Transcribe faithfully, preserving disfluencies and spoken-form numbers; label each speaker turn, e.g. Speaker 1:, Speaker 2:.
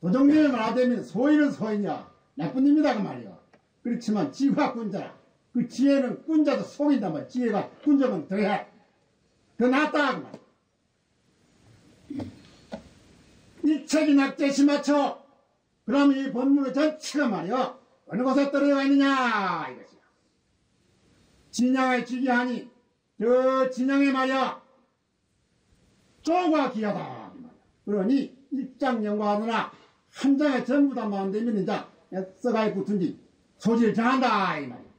Speaker 1: 도정님이 말하자면 소인은 소인이야. 나쁜 놈이다 그 말이야. 그렇지만 지가 군자라. 그 지혜는 군자도 속인단 말이야. 지혜가 군자면 더해. 더 낫다 그 말이야. 이 책이 낙제시 맞춰. 그럼 이 법문의 전체가 말이야. 어느 곳에 떨어져 있느냐 이것이야. 진양의 지기하니 저 진양의 말이야. 쪼가 귀하다 이 말이야. 그러니 일장 연구하느라 한 장에 전부 다 만들면 이제 써가에 붙은지 소질 정한다 이 말이야.